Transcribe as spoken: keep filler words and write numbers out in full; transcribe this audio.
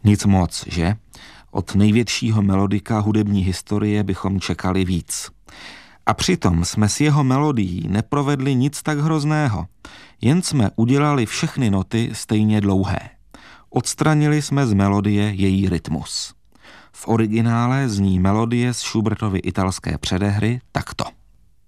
Nic moc, že? Od největšího melodika hudební historie bychom čekali víc. A přitom jsme s jeho melodií neprovedli nic tak hrozného, jen jsme udělali všechny noty stejně dlouhé. Odstranili jsme z melodie její rytmus. V originále zní melodie z Schubertovy italské předehry takto.